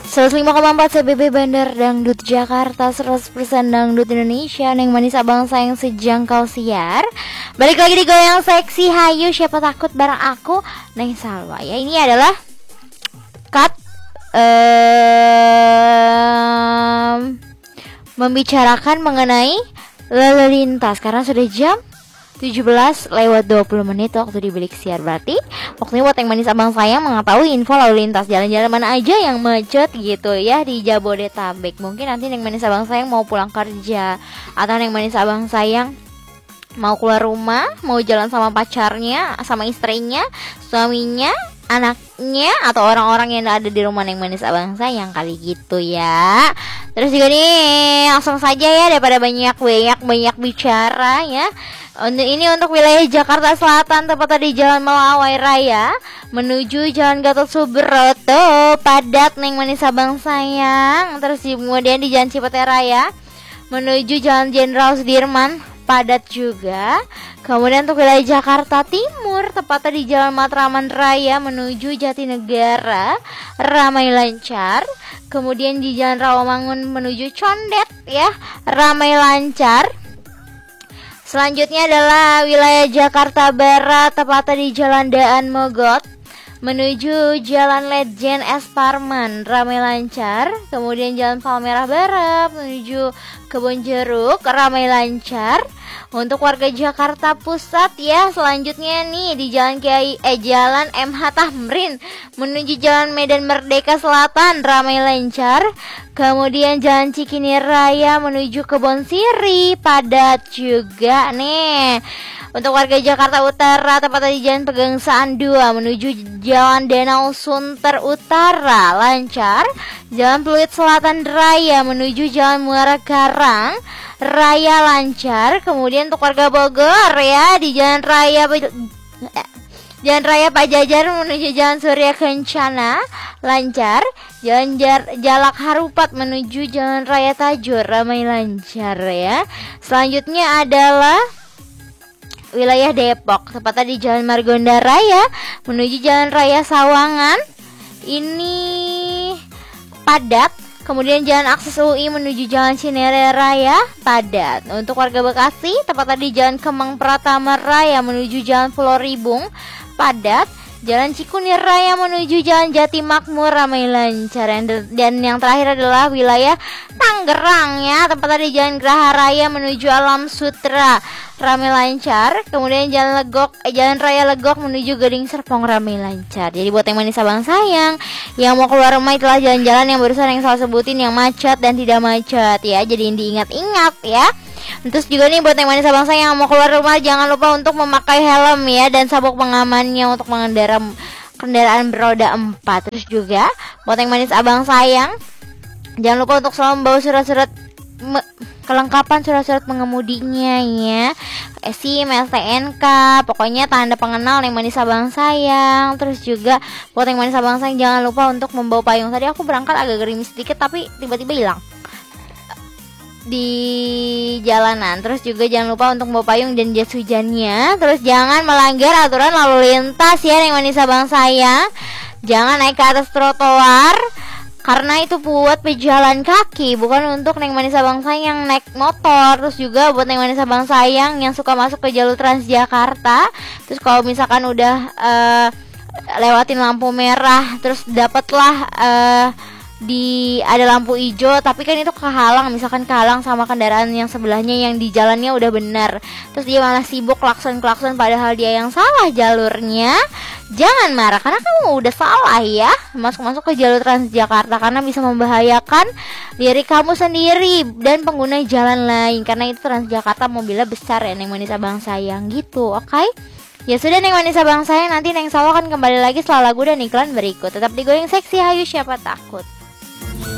105,4 CBB Bandar Dangdut Jakarta, 100% Dangdut Indonesia. Neng manis abang sayang sejangkau siar. Balik lagi di Goyang Seksi. Hayu siapa takut bareng aku Neng Salwa ya. Ini adalah cut membicarakan mengenai lalu lintas karena sudah jam 17 lewat 20 menit waktu di bilik siar. Berarti waktunya buat yang manis abang sayang mengetahui info lalu lintas jalan-jalan mana aja yang macet gitu ya di Jabodetabek. Mungkin nanti yang manis abang sayang mau pulang kerja, atau yang manis abang sayang mau keluar rumah, mau jalan sama pacarnya, sama istrinya, suaminya, anaknya, atau orang-orang yang ada di rumah yang manis abang sayang kali gitu ya. Terus juga nih langsung saja ya, daripada banyak bicara ya. Ini untuk wilayah Jakarta Selatan, tepatnya di Jalan Melawai Raya menuju Jalan Gatot Subroto, padat neng manis abang sayang. Terus kemudian di Jalan Cipete Raya menuju Jalan Jenderal Sudirman, padat juga. Kemudian untuk wilayah Jakarta Timur, tepatnya di Jalan Matraman Raya menuju Jatinegara, ramai lancar. Kemudian di Jalan Rawamangun menuju Condet ya, ramai lancar. Selanjutnya adalah wilayah Jakarta Barat, tepatnya di Jalan Daan Mogot menuju Jalan Ledjen S. Parman, ramai lancar. Kemudian Jalan Palmerah Barat menuju Kebonjeruk, ramai lancar. Untuk warga Jakarta Pusat ya, selanjutnya nih di Jalan MH Tamrin menuju Jalan Medan Merdeka Selatan, ramai lancar. Kemudian Jalan Cikinir Raya menuju Kebon Siri, padat juga nih. Untuk warga Jakarta Utara, tepatnya di Jalan Pegangsaan 2 menuju Jalan Danau Sunter Utara, lancar. Jalan Pluit Selatan Raya menuju Jalan Muara Karang Raya, lancar. Kemudian untuk warga Bogor ya, di Jalan Raya Pajajar menuju Jalan Surya Kencana, lancar. Jalan Jalak Harupat menuju Jalan Raya Tajur, ramai lancar ya. Selanjutnya adalah wilayah Depok, tepatnya di Jalan Margonda Raya menuju Jalan Raya Sawangan, ini padat. Kemudian jalan akses UI menuju Jalan Cinere Raya, padat. Untuk warga Bekasi, tepatnya di Jalan Kemang Pratama Raya menuju Jalan Pulau Ribung, padat. Jalan Cikunir Raya menuju Jalan Jati Makmur, ramai lancar. Dan yang terakhir adalah wilayah Tangerang ya, tepatnya di Jalan Geraha Raya menuju Alam Sutra, ramai lancar. Kemudian Jalan Raya Legok menuju Gading Serpong, ramai lancar. Jadi buat yang manis abang sayang yang mau keluar rumah, itulah jalan-jalan yang barusan yang saya sebutin yang macet dan tidak macet ya. Jadi diingat-ingat ya. Terus juga nih buat yang manis abang sayang yang mau keluar rumah, jangan lupa untuk memakai helm ya, dan sabuk pengamannya untuk mengendara kendaraan beroda 4. Terus juga buat yang manis abang sayang, jangan lupa untuk selalu membawa surat-surat kelengkapan surat-surat pengemudinya ya, SIM, STNK, pokoknya tanda pengenal yang manis abang sayang. Terus juga buat yang manis abang sayang jangan lupa untuk membawa payung. Tadi aku berangkat agak gerimis sedikit tapi tiba-tiba hilang di jalanan. Terus juga jangan lupa untuk membawa payung dan jas hujannya. Terus jangan melanggar aturan lalu lintas ya yang manis abang sayang. Jangan naik ke atas trotoar karena itu buat pejalan kaki, bukan untuk neng manis abang sayang naik motor. Terus juga buat neng manis abang sayang yang suka masuk ke jalur Transjakarta, terus kalau misalkan udah lewatin lampu merah, terus dapatlah ada lampu hijau, tapi kan itu misalkan kehalang sama kendaraan yang sebelahnya yang di jalannya udah benar, terus dia malah sibuk klakson padahal dia yang salah jalurnya. Jangan marah karena kamu udah salah ya masuk ke jalur Transjakarta, karena bisa membahayakan diri kamu sendiri dan pengguna jalan lain, karena itu Transjakarta mobilnya besar ya neng manis abang sayang gitu. Oke? Ya sudah neng manis abang sayang, nanti neng Salwa akan kembali lagi setelah lagu dan iklan berikut. Tetap di Goyang Seksi, hayu siapa takut.